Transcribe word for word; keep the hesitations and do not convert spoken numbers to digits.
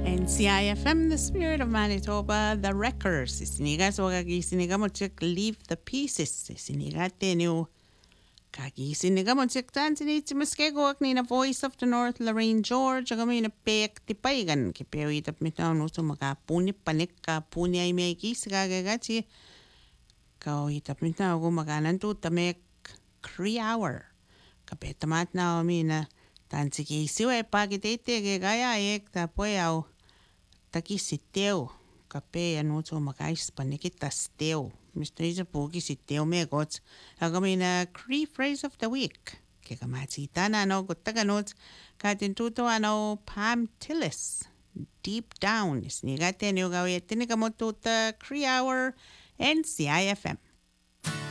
N C I F M, the spirit of Manitoba, the wreckers. Isiniga so kagisiniga mo check leave the pieces. Isiniga tenu kagisiniga mo check tan sinit maskego ak ni na voice of the north Lorraine George agami na pek tipaigan kipewi tap mitaw no so maka puni panik ka puni ay may gis kagagachi kao hitap mitaw ko maganan tu tamek three hour kapetamat na mi na tan sige siwe pagitete ke gaya ek tapoyaw takisiteu kape ano so makais panikitasteu. Mister Isa Pugi siteu me gots. Agamina Cree phrase of the week. Kikamatita na no gutaganot katin tuto ano Pam Tillis. Deep down is nigate ni ugawi tinikamotuta Cree hour N C I F M.